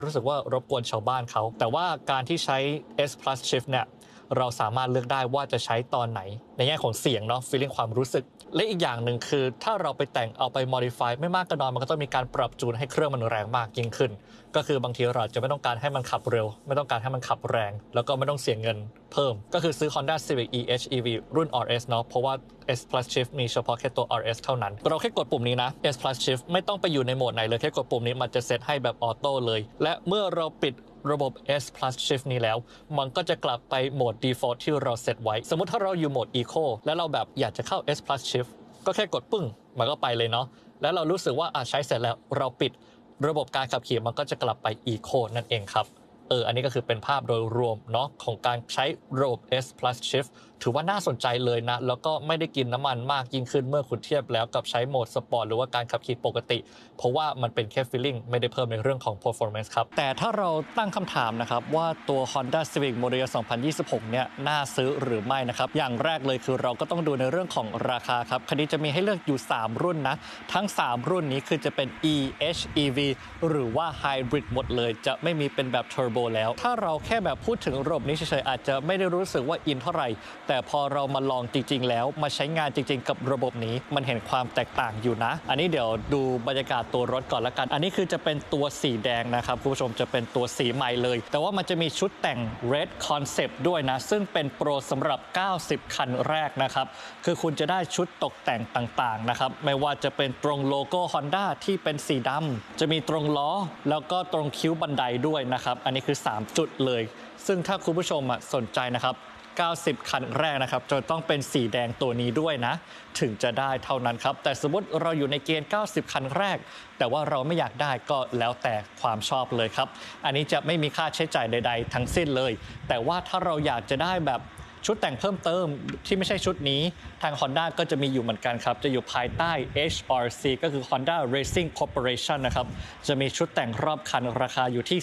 รู้สึกว่ารบกวนชาวบ้านเขาแต่ว่าการที่ใช้ S Plus Shift เนี่ยเราสามารถเลือกได้ว่าจะใช้ตอนไหนในแง่ของเสียงเนาะ feeling ความรู้สึกและอีกอย่างหนึ่งคือถ้าเราไปแต่งเอาไป modify ไม่มากก็น้อยมันก็ต้องมีการปรับจูนให้เครื่องมันแรงมากยิ่งขึ้นก็คือบางทีเราจะไม่ต้องการให้มันขับเร็วไม่ต้องการให้มันขับแรงแล้วก็ไม่ต้องเสียเงินเพิ่มก็คือซื้อ Honda Civic e-HEV รุ่น RS เนาะเพราะว่า S Plus Shift มีเฉพาะแค่ตัว RS เท่านั้นเราแค่กดปุ่มนี้นะ S Plus Shift ไม่ต้องไปอยู่ในโหมดไหนเลยแค่กดปุ่มนี้มันจะเซตให้แบบออโต้เลยและเมื่อเราปิดระบบ S Plus Shift นี้แล้วมันก็จะกลับไปโหมด default ที่เราเซตไว้สมมุติถ้าเราอยู่โหมด Eco แล้วเราแบบอยากจะเข้า S Plus Shift ก็แค่กดปึ้งมันก็ไปเลยเนาะแล้วเรารู้สึกว่าใช้เสร็จแล้วเราปิดระบบการขับขี่มันก็จะกลับไป Eco นั่นเองครับอันนี้ก็คือเป็นภาพโดยรวมเนาะของการใช้ระบบ S Plus Shift ถือว่าน่าสนใจเลยนะแล้วก็ไม่ได้กินน้ำมันมากยิ่งขึ้นเมื่อคุณเทียบแล้วกับใช้โหมดสปอร์ตหรือว่าการขับขี่ปกติเพราะว่ามันเป็นแค่ feeling ไม่ได้เพิ่มในเรื่องของ performance ครับแต่ถ้าเราตั้งคำถามนะครับว่าตัว Honda Civic Model 2026เนี่ยน่าซื้อหรือไม่นะครับอย่างแรกเลยคือเราก็ต้องดูในเรื่องของราคาครับคันนี้จะมีให้เลือกอยู่3รุ่นนะทั้ง3รุ่นนี้คือจะเป็น e-HEV หรือว่า Hybrid หมดเลยจะไม่มีเป็นแบบ Turbo แล้วถ้าเราแค่แบบพูดถึงระบบนี้เฉยๆอาจจะไม่ได้รู้สึกว่าอินเท่าไหร่แต่พอเรามาลองจริงๆแล้วมาใช้งานจริงๆกับระบบนี้มันเห็นความแตกต่างอยู่นะอันนี้เดี๋ยวดูบรรยากาศตัวรถก่อนละกันอันนี้คือจะเป็นตัวสีแดงนะครับคุณผู้ชมจะเป็นตัวสีใหม่เลยแต่ว่ามันจะมีชุดแต่ง Red Concept ด้วยนะซึ่งเป็นโปรสำหรับ90คันแรกนะครับคือคุณจะได้ชุดตกแต่งต่างๆนะครับไม่ว่าจะเป็นตรงโลโก้ Honda ที่เป็นสีดำจะมีตรงล้อแล้วก็ตรงคิ้วบันไดด้วยนะครับอันนี้คือ3จุดเลยซึ่งถ้าคุณผู้ชมสนใจนะครับ90คันแรกนะครับจะต้องเป็นสีแดงตัวนี้ด้วยนะถึงจะได้เท่านั้นครับแต่สมมติเราอยู่ในเกณฑ์90คันแรกแต่ว่าเราไม่อยากได้ก็แล้วแต่ความชอบเลยครับอันนี้จะไม่มีค่าใช้จ่ายใดๆทั้งสิ้นเลยแต่ว่าถ้าเราอยากจะได้แบบชุดแต่งเพิ่มเติมที่ไม่ใช่ชุดนี้ทาง Honda ก็จะมีอยู่เหมือนกันครับจะอยู่ภายใต้ HRC ก็คือ Honda Racing Corporation นะครับจะมีชุดแต่งรอบคันราคาอยู่ที่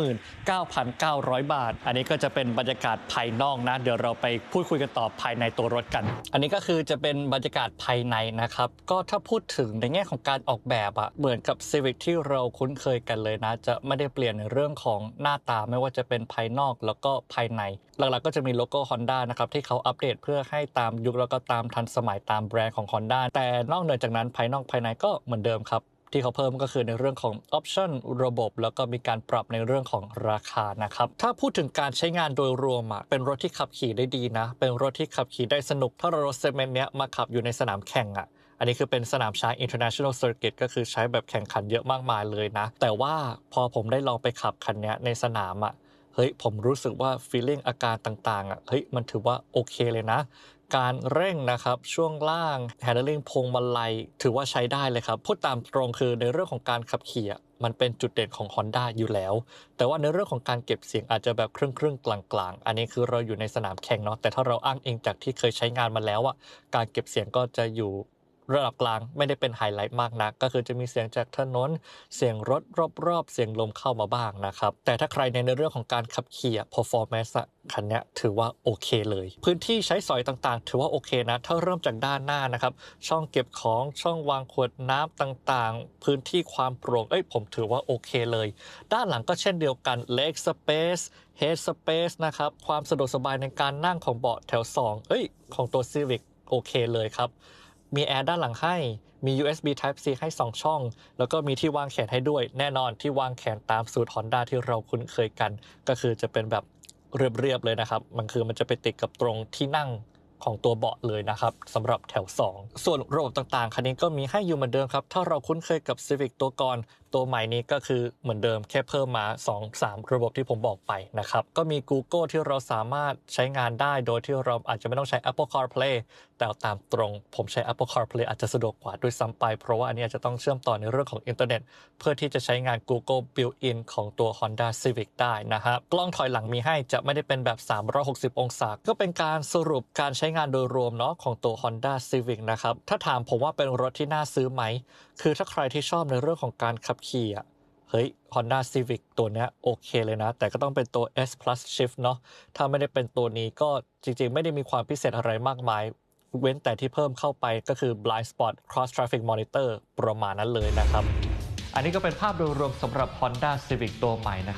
29,900 บาทอันนี้ก็จะเป็นบรรยากาศภายนอกนะเดี๋ยวเราไปพูดคุยกันต่อภายในตัวรถกันอันนี้ก็คือจะเป็นบรรยากาศภายในนะครับก็ถ้าพูดถึงในแง่ของการออกแบบเหมือนกับ Civic ที่เราคุ้นเคยกันเลยนะจะไม่ได้เปลี่ยนในเรื่องของหน้าตาไม่ว่าจะเป็นภายนอกแล้วก็ภายในหลักๆก็จะมีโลโก้ Honda นะครับที่เขาอัปเดตเพื่อให้ตามยุคแล้วก็ตามทันสมัยตามแบรนด์ของ Honda แต่นอกเหนือจากนั้นภายนอกภายในก็เหมือนเดิมครับที่เขาเพิ่มก็คือในเรื่องของออปชั่นระบบแล้วก็มีการปรับในเรื่องของราคานะครับถ้าพูดถึงการใช้งานโดยรวมเป็นรถที่ขับขี่ได้ดีนะเป็นรถที่ขับขี่ได้สนุกถ้าเรารถเซกเมนต์เนี้ยมาขับอยู่ในสนามแข่งอันนี้คือเป็นสนามช้าง International Circuit ก็คือใช้แบบแข่งขันเยอะมากมายเลยนะแต่ว่าพอผมได้ลองไปขับคันนี้ในสนามเฮ้ยผมรู้สึกว่า feeling อาการต่างๆเฮ้ยมันถือว่าโอเคเลยนะการเร่งนะครับช่วงล่าง handling พวงมาลัยถือว่าใช้ได้เลยครับพูดตามตรงคือในเรื่องของการขับขี่มันเป็นจุดเด่นของ Honda อยู่แล้วแต่ว่าในเรื่องของการเก็บเสียงอาจจะแบบครึ่งๆกลางๆอันนี้คือเราอยู่ในสนามแข่งเนาะแต่ถ้าเราอ้างเองจากที่เคยใช้งานมาแล้วการเก็บเสียงก็จะอยู่ระดับกลางไม่ได้เป็นไฮไลท์มากนักก็คือจะมีเสียงจากถนนเสียงรถรอบๆเสียงลมเข้ามาบ้างนะครับแต่ถ้าใครในเรื่องของการขับขี่performance คันนี้ถือว่าโอเคเลยพื้นที่ใช้สอยต่างๆถือว่าโอเคนะถ้าเริ่มจากด้านหน้านะครับช่องเก็บของช่องวางขวดน้ำต่างๆพื้นที่ความโปร่งผมถือว่าโอเคเลยด้านหลังก็เช่นเดียวกัน leg space head space นะครับความสะดวกสบายในการนั่งของเบาะแถว2ของตัว Civic โอเคเลยครับมีแอร์ด้านหลังให้มี USB Type C ให้2ช่องแล้วก็มีที่วางแขนให้ด้วยแน่นอนที่วางแขนตามสูตร Honda ที่เราคุ้นเคยกันก็คือจะเป็นแบบเรียบๆเลยนะครับมันจะไปติดกับตรงที่นั่งของตัวเบาะเลยนะครับสำหรับแถว2ส่วนระบบต่างๆคันนี้ก็มีให้อยู่เหมือนเดิมครับถ้าเราคุ้นเคยกับ Civic ตัวก่อนตัวใหม่นี้ก็คือเหมือนเดิมแค่เพิ่มมา 2-3 ระบบที่ผมบอกไปนะครับก็มี Google ที่เราสามารถใช้งานได้โดยที่เราอาจจะไม่ต้องใช้ Apple CarPlay แต่ตามตรงผมใช้ Apple CarPlay อาจจะสะดวกกว่าด้วยซ้ำไปเพราะว่าอันนี้อาจจะต้องเชื่อมต่อในเรื่องของอินเทอร์เน็ตเพื่อที่จะใช้งาน Google Built-in ของตัว Honda Civic ได้นะครับกล้องถอยหลังมีให้จะไม่ได้เป็นแบบ360องศาก็เป็นการสรุปการใช้งานโดยรวมเนาะของตัว Honda Civic นะครับถ้าถามผมว่าเป็นรถที่น่าซื้อไหมคือถ้าใครที่ชอบในเรื่องของการขับขี่เฮ้ย Honda Civic ตัวเนี้ยโอเคเลยนะแต่ก็ต้องเป็นตัว S Plus Shift เนาะถ้าไม่ได้เป็นตัวนี้ก็จริงๆไม่ได้มีความพิเศษอะไรมากมายเว้นแต่ที่เพิ่มเข้าไปก็คือ Blind Spot Cross Traffic Monitor ประมาณนั้นเลยนะครับอันนี้ก็เป็นภาพโดยรวมสำหรับ Honda Civic ตัวใหม่นะครับ